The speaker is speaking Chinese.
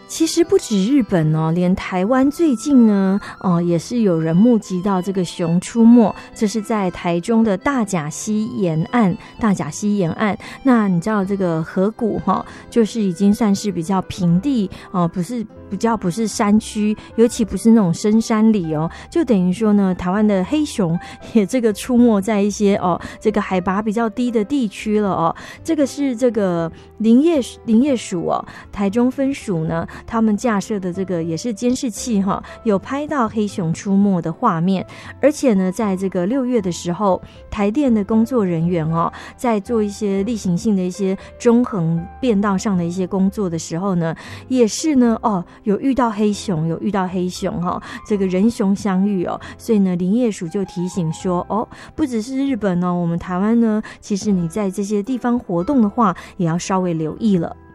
其实不止日本哦，连台湾最近呢，也是有人目击到这个熊出没。这是在台中的大甲溪沿岸，那你知道这个河谷就是已经算是比较平地不是山区，尤其不是那种深山里就等于说呢，台湾的黑熊也这个出没在一些这个海拔比较低的地区了这个是这个林业署台中分署呢，他们架设的这个也是监视器有拍到黑熊出没的画面。而且呢，在这个6月的时候，台电的工作人员在做一些例行性的一些中横便道上的一些工作的时候呢，也是呢有遇到黑熊这个人熊相遇所以呢，林业署就提醒说不只是日本我们台湾呢，其实你在这些地方活动的话，也要稍微留意了。